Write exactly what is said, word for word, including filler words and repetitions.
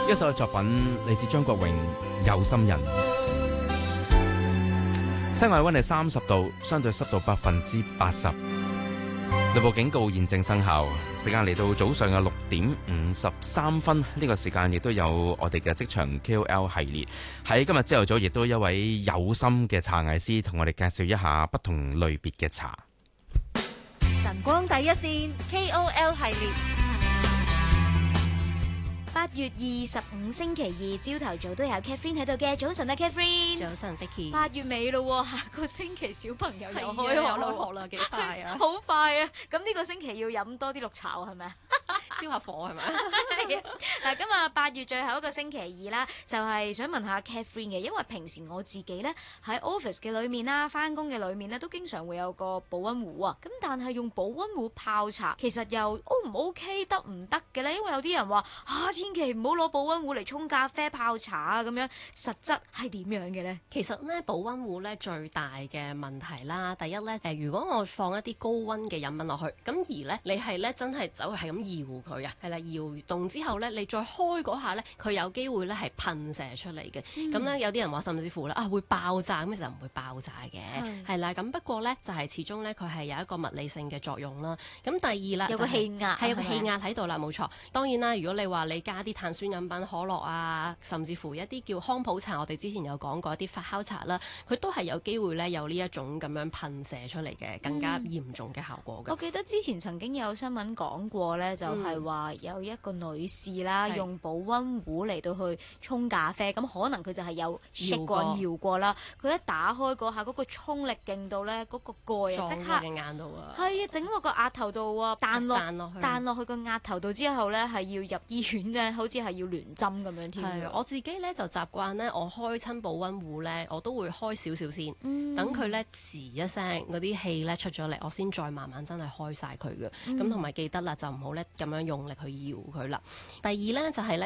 一首作品嚟自張國榮《有心人》。室外溫係三十度，相對濕度百分之八十。雷暴警告現正生效，時間嚟到早上嘅六點五十三分。呢個時間亦都有我哋嘅職場 K O L 系列，喺今日朝頭早亦都有一位有心嘅茶藝師同我哋介紹一下不同類別嘅茶。 晨光第一線 K O L 系列。八月二十五星期二朝頭早都有 Catherine 喺度嘅，早晨啊 Catherine。 早晨 Vicky。 八月尾咯，下個星期小朋友又開學咯，學啦幾快啊！ 好快啊！咁呢個星期要飲多啲綠茶係咪啊？ 燒下火係咪？ 嗱，今日八月最後一個星期二啦，就係想問下 Catherine 嘅，因為平時我自己咧喺 office 嘅裏面啦，翻工嘅裏面咧，都經常會有個保溫壺啊。咁但係用保溫壺泡茶，其實又 O 唔 OK 得唔得嘅咧？因為有啲人話啊，千祈唔好攞保溫壺嚟沖咖啡泡茶啊，咁樣實質係點樣嘅咧？ 其實咧，保溫壺咧最大嘅問題啦，第一咧誒，如果我放一啲高溫嘅飲品落去，咁而咧你係咧真係走係咁搖佢啊，係啦，搖動之後咧，你再開嗰下咧，佢有機會咧係噴射出嚟嘅。咁咧、嗯、有啲人話甚至乎咧啊會爆炸，咁其實唔會爆炸嘅，係啦。咁不過咧就係、是、始終咧佢係有一個物理性嘅作用啦。咁第二啦， 有個氣壓， 係有個氣壓喺度啦，冇錯。當然啦，如果你話你加啲碳酸飲品、可樂啊，甚至乎一啲叫康普茶，我哋之前有講過一啲發酵茶啦，佢都係有機會咧有呢一種咁樣噴射出嚟嘅更加嚴重嘅效果嘅、嗯。 我記得之前曾經有新聞講過咧，就係話有一個女士啦，嗯、用保溫壺嚟到去沖咖啡，咁可能佢就係有 shake 過、搖過啦。佢一打開嗰下，嗰、嗰個衝力勁到咧，嗰、嗰個蓋啊即刻嘅眼度啊， 係啊，整落個額頭度啊，彈落彈落去， 彈落去個額頭度之後咧，係要入醫院嘅，好似係要聯針咁樣添。 係，我自己咧就習慣咧，我開親保溫壺咧，我都會開少少先， 嗯、 等佢咧吱一聲，嗰啲氣咧出咗嚟，我先再慢慢真係開晒佢嘅。咁同埋記得啦，就唔好咧咁樣用力去搖佢啦。第二咧就係、是、咧。